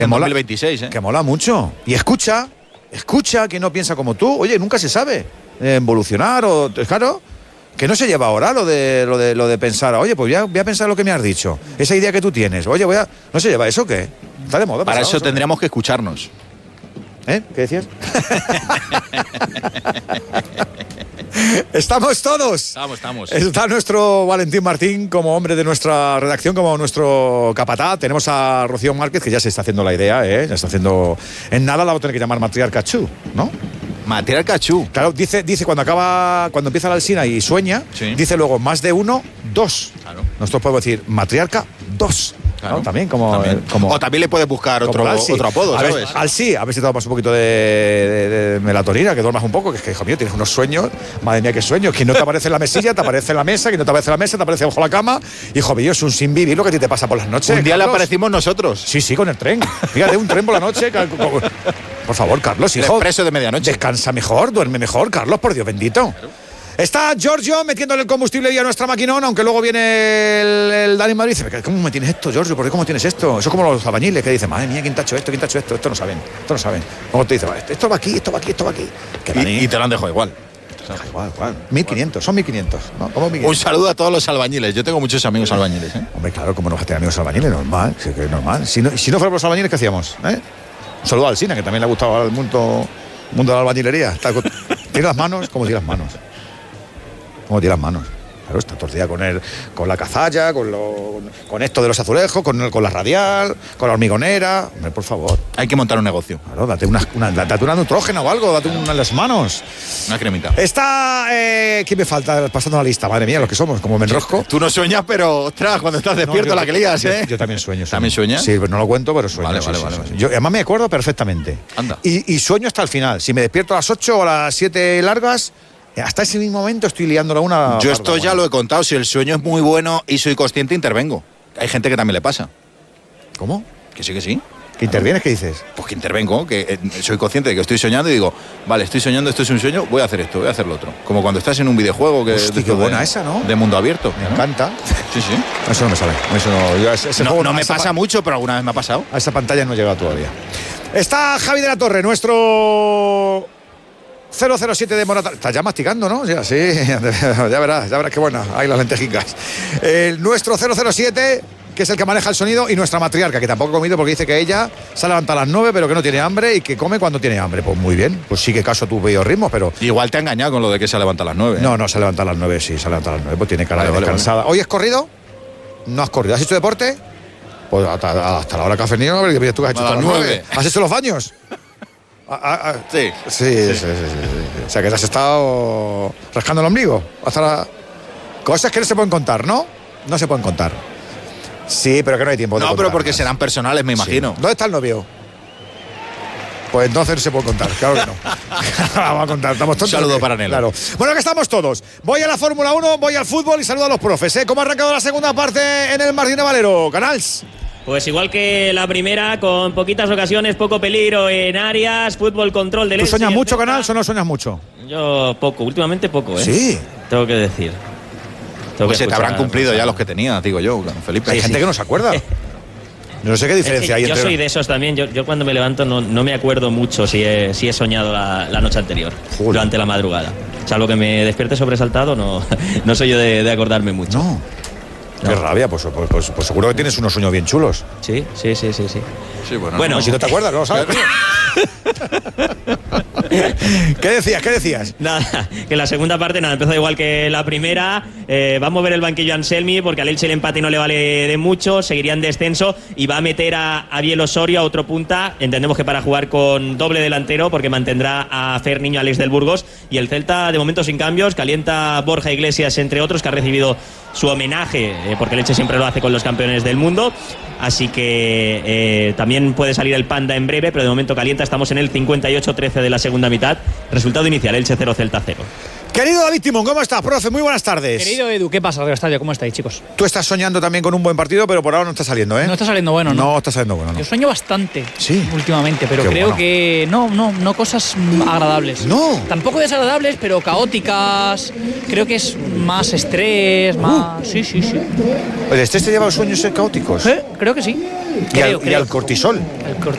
En 2026, Que mola mucho. Y escucha, que no piensa como tú. Oye, nunca se sabe evolucionar o... Claro, que no se lleva ahora lo de pensar, oye, pues voy a pensar lo que me has dicho. Esa idea que tú tienes. Oye, ¿no se lleva eso qué? Está de moda. Para eso tendríamos que escucharnos. ¿Qué decías? Estamos todos. Estamos. Está nuestro Valentín Martín como hombre de nuestra redacción, como nuestro capataz. Tenemos a Rocío Márquez, que ya se está haciendo la idea, ya está haciendo... En nada la va a tener que llamar Matriarca Chu, ¿no? Matriarca Chu. Claro, dice cuando empieza la Alsina y sueña, sí. Dice luego más de 1, 2. Claro. Nosotros podemos decir Matriarca 2. Claro. ¿No? También como... O también le puedes buscar otro apodo, ¿sabes? Alsi, a ver si te tomas un poquito de melatonina, que duermas un poco, que es que, hijo mío, tienes unos sueños, madre mía, qué sueños, que no te aparece en la mesilla, te aparece en la mesa, que no te aparece en la mesa, te aparece bajo la cama, hijo mío, es un sin vivir lo que a ti te pasa por las noches. Un día Carlos. le aparecimos nosotros. Sí, con el tren. Fíjate, un tren por la noche. Por favor, Carlos, hijo. El expreso de medianoche. Descansa mejor, duerme mejor, Carlos, por Dios bendito. Claro. Está Giorgio metiéndole el combustible ya a nuestra maquinón, aunque luego viene el Dani Madrid y dice, ¿cómo me tienes esto, Giorgio? ¿Por qué cómo tienes esto? Eso es como los albañiles que dicen, madre mía, ¿quién te ha hecho esto? Esto no saben. Como te dice, esto va aquí. Y te lo han dejado igual. Igual. 1500, son 1500. ¿No? ¿Cómo 1500? Un saludo a todos los albañiles. Yo tengo muchos amigos albañiles. Hombre, claro, ¿cómo no vas a tener amigos albañiles? Normal, sí que es normal. Si no fuéramos los albañiles, ¿qué hacíamos? Un saludo al Alsina, que también le ha gustado el mundo de la albañilería. Tiene las manos como tiene las manos. Claro, está todo el día con la cazalla, con esto de los azulejos, con la radial, con la hormigonera. Hombre, por favor. Hay que montar un negocio. Claro, date una nitrógena o algo, date una en las manos. Una cremita. Está... ¿Quién me falta? Pasando la lista, madre mía, los que somos, como me enrosco. Tú no sueñas, pero, ostras, cuando estás despierto la que lías, ¿eh? Yo también sueño. ¿También sueñas? Sí, pero no lo cuento, pero sueño. Vale. Yo además me acuerdo perfectamente. Anda. Y sueño hasta el final. Si me despierto a las 8 o a las 7 largas... Hasta ese mismo momento estoy liándola una... Yo esto ya lo he contado. Si el sueño es muy bueno y soy consciente, intervengo. Hay gente que también le pasa. ¿Cómo? Que sí. ¿Que intervienes? ¿Qué dices? Pues que intervengo, que soy consciente de que estoy soñando y digo, vale, estoy soñando, esto es un sueño, voy a hacer esto, voy a hacer lo otro. Como cuando estás en un videojuego que hostia, qué buena esa, ¿no? De mundo abierto. Me encanta. Sí. Eso no me sale. No me pasa mucho, pero alguna vez me ha pasado. A esa pantalla no he llegado todavía. Está Javi de la Torre, nuestro... 007 de Morata. Estás ya masticando, ¿no? Ya, sí, ya verás qué buena. Ahí las lentejicas. Nuestro 007, que es el que maneja el sonido, y nuestra matriarca, que tampoco ha comido porque dice que ella se levanta a las 9, pero que no tiene hambre y que come cuando tiene hambre. Pues muy bien, pues sigue caso a tus biorritmos, pero... Igual te ha engañado con lo de que se levanta a las 9. No, se levanta a las 9, sí, se levanta a las 9, pues tiene cara de descansada. ¿Hoy has corrido? ¿No has corrido? ¿Has hecho deporte? Pues hasta la hora que has venido, a ver, tú has hecho a las 9. ¿Has hecho los baños? Sí. O sea, que te has estado rascando el ombligo. Cosas que no se pueden contar, ¿no? No se pueden contar. Sí, pero que no hay tiempo de contar. No, pero porque serán personales, me imagino. Sí. ¿Dónde está el novio? Pues entonces no se puede contar, claro que no. Vamos a contar, estamos todos. Un saludo para Nelo. Claro. Bueno, que estamos todos. Voy a la Fórmula 1, voy al fútbol y saludo a los profes. ¿Cómo ha arrancado la segunda parte en el Martín de Valero? Canals. Pues igual que la primera, con poquitas ocasiones, poco peligro en áreas, fútbol, control del... ¿Tú sueñas mucho, Canals, o no sueñas mucho? Yo poco, últimamente poco, ¿eh? Sí. Tengo que decir. Pues se te habrán cumplido ya los que tenías, digo yo, Felipe. Hay gente que no se acuerda. No sé qué diferencia hay entre... Yo soy de esos también. Yo cuando me levanto no me acuerdo mucho si he soñado la noche anterior, durante la madrugada. Salvo que me despierte sobresaltado, no soy yo de acordarme mucho. No. Qué rabia, pues seguro que tienes unos sueños bien chulos. Sí. Sí, bueno, si no te acuerdas, no lo sabes. ¿Qué decías? Nada, que la segunda parte empezó igual que la primera. Va a mover el banquillo Anselmi porque al Elche el empate no le vale de mucho, seguiría en descenso y va a meter a Biel Osorio a otro punta. Entendemos que para jugar con doble delantero porque mantendrá a Fer Niño, Alex del Burgos, y el Celta de momento sin cambios. Calienta Borja Iglesias, entre otros, que ha recibido su homenaje porque el Elche siempre lo hace con los campeones del mundo. Así que también puede salir el Panda en breve, pero de momento calienta. Estamos en el 58-13 de la segunda mitad. Resultado inicial, Elche 0, Celta 0. Querido David Timón, ¿cómo estás, profe? Muy buenas tardes. Querido Edu, ¿qué pasa, Radio Estadio? ¿Cómo estáis, chicos? Tú estás soñando también con un buen partido, pero por ahora no está saliendo, ¿eh? No está saliendo bueno, ¿no? No está saliendo bueno, ¿no? Yo sueño bastante ¿sí? Últimamente, pero qué creo bueno. que no cosas agradables. No. Tampoco desagradables, pero caóticas. Creo que es más estrés, más... Sí. ¿El estrés te lleva a los sueños caóticos? Creo que sí. ¿Y al cortisol?